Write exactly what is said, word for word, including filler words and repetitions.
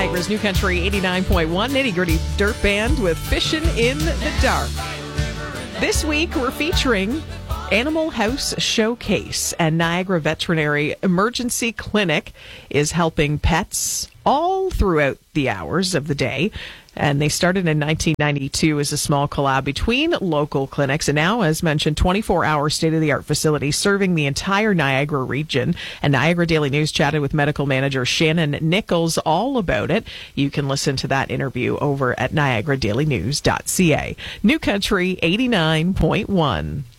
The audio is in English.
Niagara's New Country eighty-nine point one, Nitty Gritty Dirt Band with Fishing in the Dark. This week, we're featuring Animal House Showcase, and Niagara Veterinary Emergency Clinic is helping pets all throughout the hours of the day. And they started in nineteen ninety-two as a small collab between local clinics, and now, as mentioned, twenty-four hour state-of-the-art facility serving the entire Niagara region. And Niagara Daily News chatted with medical manager Shannon Nichols all about it. You can listen to that interview over at niagara daily news dot c a. New Country eighty-nine point one.